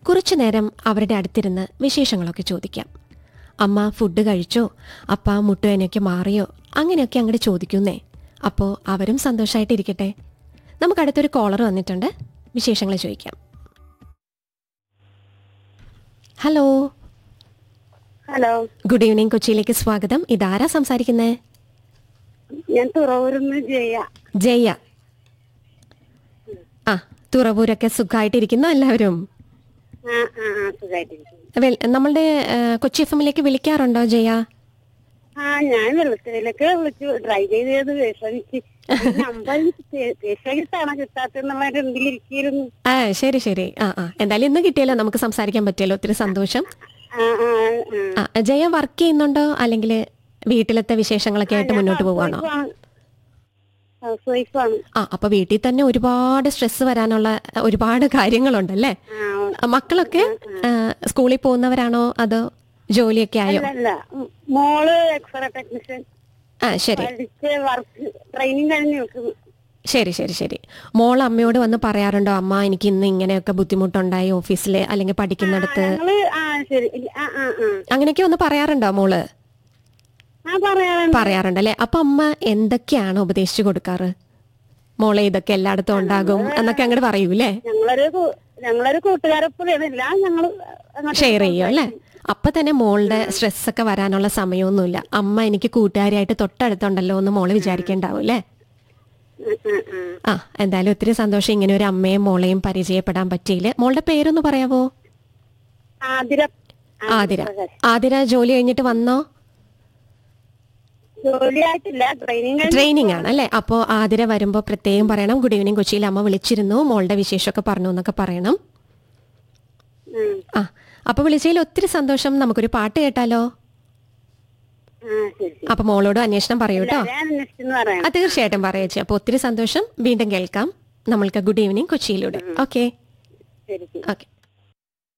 കുറച്ചു നേരം അവരുടെ അടുത്തിരുന്ന് വിശേഷങ്ങളൊക്കെ ചോദിക്കാം. അമ്മ ഫുഡ് കഴിച്ചോ, അപ്പ മുട്ടുവേനയൊക്കെ മാറിയോ, അങ്ങനെയൊക്കെ അങ്ങോട്ട് ചോദിക്കുന്നേ. അപ്പോൾ അവരും സന്തോഷമായിട്ടിരിക്കട്ടെ. നമുക്കടുത്തൊരു കോളർ വന്നിട്ടുണ്ട്, വിശേഷങ്ങൾ ചോദിക്കാം. ഹലോ. Hello, good evening. കൊച്ചിയിലേക്ക് സ്വാഗതം. ഇതാരാ സംസാരിക്കുന്നേ? ഞാൻ തുറവൂരിന്ന് ജയ. ജയ. ആ, തുറവൂരൊക്കെ സുഖമായിട്ടിരിക്കുന്നു എല്ലാവരും? നമ്മളുടെ കൊച്ചി എഫ് എമ്മിലേക്ക് വിളിക്കാറുണ്ടോ ജയ? ഞാൻ വെള്ളത്തിലേക്ക് വിളിച്ചു ട്രൈ ചെയ്തത് വിഷമിച്ച് വിഷമിച്ചാണ് കിട്ടാത്തെന്നുള്ള എന്തിലിരിക്കുന്നു. ശരി ശരി. എന്തായാലും ഇന്ന് കിട്ടിയല്ലോ, നമുക്ക് സംസാരിക്കാൻ പറ്റിയല്ലോ, ഒത്തിരി സന്തോഷം. ജയ വർക്ക് ചെയ്യുന്നുണ്ടോ അല്ലെങ്കിൽ വീട്ടിലത്തെ വിശേഷങ്ങളൊക്കെ ആയിട്ട് മുന്നോട്ട് പോവാണോ? അപ്പൊ വീട്ടിൽ തന്നെ ഒരുപാട് സ്ട്രെസ് വരാനുള്ള ഒരുപാട് കാര്യങ്ങളുണ്ടല്ലേ? മക്കളൊക്കെ സ്കൂളിൽ പോകുന്നവരാണോ അതോ ജോലിയൊക്കെ ആയോ? മോള് എക്സ്റേ ടെക്നീഷ്യൻ. ശരി ട്രെയിനിങ് കഴിഞ്ഞു. ശരി ശരി ശരി. മോൾ അമ്മയോട് വന്ന് പറയാറുണ്ടോ, അമ്മ എനിക്ക് ഇന്ന് ഇങ്ങനെയൊക്കെ ബുദ്ധിമുട്ടുണ്ടായി ഓഫീസില് അല്ലെങ്കിൽ പഠിക്കുന്നിടത്ത്, അങ്ങനെയൊക്കെ ഒന്ന് പറയാറുണ്ടോ മോള്? പറയാറുണ്ടല്ലേ. അപ്പൊ അമ്മ എന്തൊക്കെയാണ് ഉപദേശിച്ചു കൊടുക്കാറ്? മോളെ ഇതൊക്കെ എല്ലായിടത്തും ഉണ്ടാകും എന്നൊക്കെ അങ്ങോട്ട് പറയൂലേ? ഞങ്ങളൊരു കൂട്ടുകാരെപ്പോലെയാണ്, ഷെയർ ചെയ്യും അല്ലേ? അപ്പൊ തന്നെ മോളുടെ സ്ട്രെസ് ഒക്കെ വരാനുള്ള സമയമൊന്നുമില്ല. അമ്മ എനിക്ക് കൂട്ടുകാരിയായിട്ട് തൊട്ടടുത്തുണ്ടല്ലോ എന്ന് മോള് വിചാരിക്കണ്ടാവും അല്ലേ? എന്തായാലും ഒത്തിരി സന്തോഷം ഇങ്ങനെ ഒരു അമ്മയും മോളെയും പരിചയപ്പെടാൻ പറ്റിയില്ലേ. മോളുടെ പേരൊന്ന് പറയാവോ? ആതിര. ആതിര ജോലി കഴിഞ്ഞിട്ട് വന്നോ? ട്രെയിനിങ് ആണ് അല്ലേ? അപ്പോ ആതിര വരുമ്പോ പ്രത്യേകം പറയണം, ഗുഡ് ഈവനിങ് കൊച്ചിയിൽ അമ്മ വിളിച്ചിരുന്നു, മോളുടെ വിശേഷമൊക്കെ പറഞ്ഞു എന്നൊക്കെ പറയണം. അപ്പൊ വിളിച്ചതിൽ ഒത്തിരി സന്തോഷം. നമുക്കൊരു പാട്ട് കേട്ടാലോ? അപ്പൊ മോളോട് അന്വേഷണം പറയൂ കേട്ടോ. തീർച്ചയായിട്ടും പറയേച്ചി. അപ്പൊ ഒത്തിരി സന്തോഷം. വീണ്ടും കേൾക്കാം നമ്മൾക്ക് ഗുഡ് ഈവനിങ് കൊച്ചിയിലൂടെ. Okay okay.